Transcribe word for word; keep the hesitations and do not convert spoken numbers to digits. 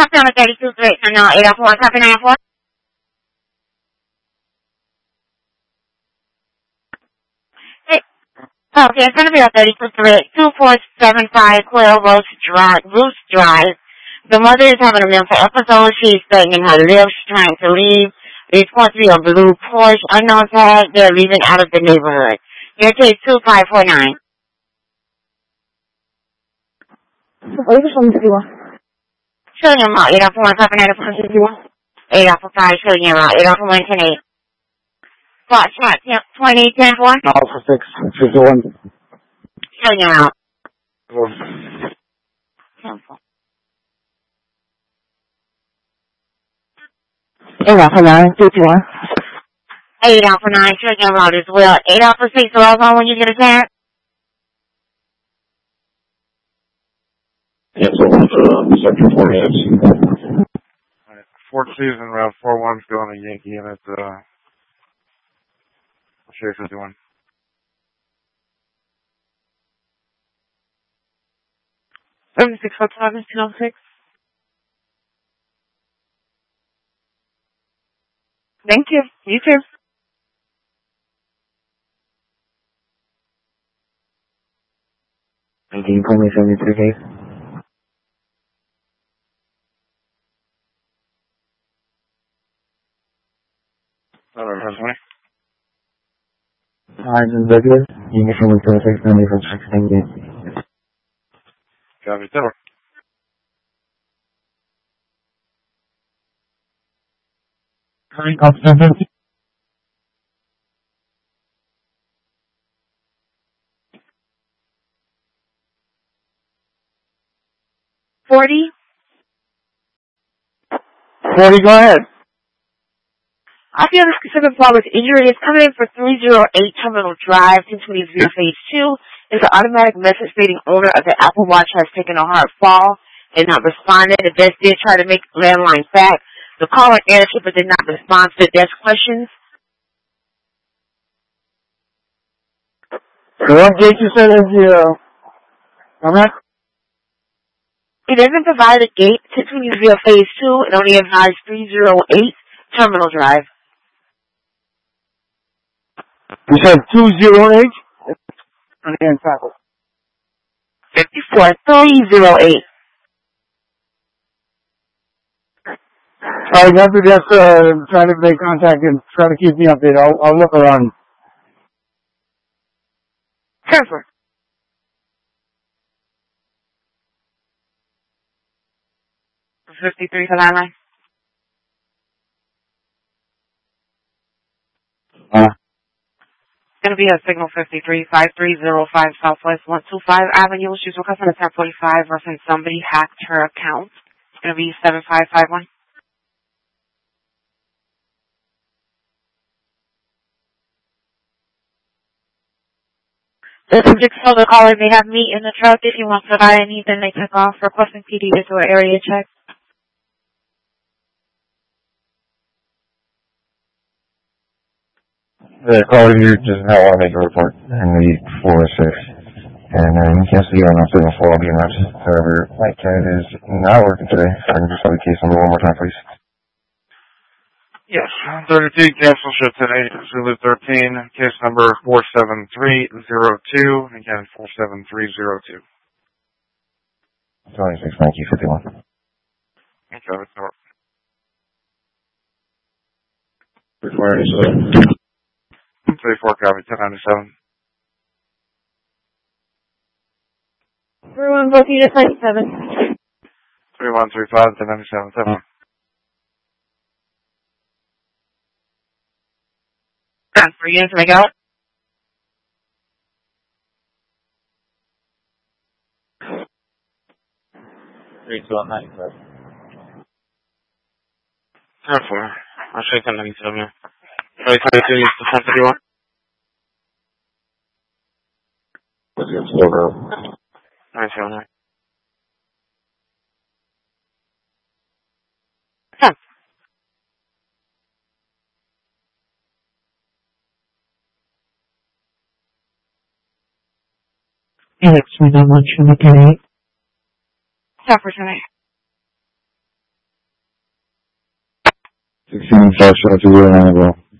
Southbound at thirty-two three, so no, eight oh four, copy nine four. Hey, okay, it's gonna be on thirty-two three, two four seven five Quail Roach Drive, Roost Drive. The mother is having a mental episode. She's straightening her lips, trying to leave. There's supposed to be a blue Porsche, unknown tag. They're leaving out of the neighborhood. Your case two five four nine. What is it? Showing them out, eight oh four one, copy nine four. eight oh four five, showing them out, eight oh four one, ten eight. Foxtrot, twenty, ten four. Alpha six, fifty-one. Showing them out. ten four. eight oh four nine, fifty-one. eight oh four nine, showing them out as well. eight oh four six, so log on when you get a chance. Yes, so, uh, section four six. Four twos and route four one's going to Yankee unit, uh, Sheriff fifty-one. seventy-six, five seven, two oh six. Thank you. You too. nineteen, twenty, seventy-three case. Alright, and regular. You can show me twenty-six, ninety from sixteen case. Copy, tell her. Current officer. forty. forty, go ahead. I feel the specific problem with injury is coming in for three oh eight Terminal Drive, two twenty Phase two. It's an automatic message stating owner of the Apple Watch has taken a hard fall and not responded. The desk did try to make landline back. The caller answered but did not respond to the desk questions. So what gate you said is the, uh, correct? It doesn't provide a gate to twenty Phase two. It only advised three oh eight Terminal Drive. You said two oh eight? Again, tackle. fifty-four, three oh eight. Alright, you have to just, uh, try to make contact and try to keep me updated. I'll, I'll look around. Transfer. fifty-three for that line. Uh, It's going to be a signal fifty-three, five three oh five Southwest one two five Avenue. She's requesting a ten forty-five reference somebody hacked her account. It's going to be seven five five one. The subject told the caller they have meat in the truck. If he wants to buy anything, they took off. Requesting P D to do an area check. the caller here does not want to make a report. And the four or six. And then yes, you are not signal four will be announced. However, my cat is not working today. So I can just have the case number one more time, please. Yes, thirty-two, cancel show today, Zulu thirteen, case number four seven three zero two, again, four seven three zero two. twenty-six, thank you, fifty-one. Okay, that's all. Required, so. thirty-four, copy, ten ninety-seven. three one, both units ninety-seven. three one three five, ten ninety-seven, seven. For units, make out. Three, two, one, nine, seven. ten four. I'll show you ten ninety-seven, yeah. Sorry, twenty-two, use the ten fifty-one. Let's get slow down. nine seven nine. Huh. Alex, we don't want you to get it. Stop for tonight. sixteen Foxtrot to zero nine as well.